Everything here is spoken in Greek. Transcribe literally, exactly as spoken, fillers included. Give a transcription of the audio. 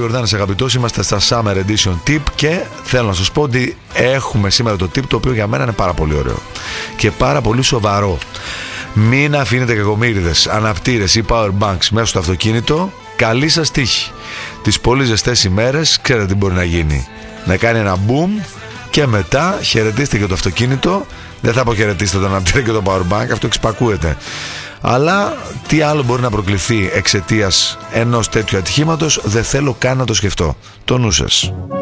Γιορδάνης αγαπητός, είμαστε στα Summer Edition Tip και θέλω να σας πω ότι έχουμε σήμερα το tip το οποίο για μένα είναι πάρα πολύ ωραίο και πάρα πολύ σοβαρό. Μην αφήνετε κακομοίριδες, αναπτήρες ή power banks μέσα στο αυτοκίνητο. Καλή σας τύχη. Τις πολύ ζεστές ημέρες ξέρετε τι μπορεί να γίνει. Να κάνει ένα boom και μετά χαιρετίστε και το αυτοκίνητο. Δεν θα αποχαιρετήσετε τον αναπτήρα και το power bank, αυτό εξυπακούεται. Αλλά τι άλλο μπορεί να προκληθεί εξαιτίας ενός τέτοιου ατυχήματος, δεν θέλω καν να το σκεφτώ. Το νου σας.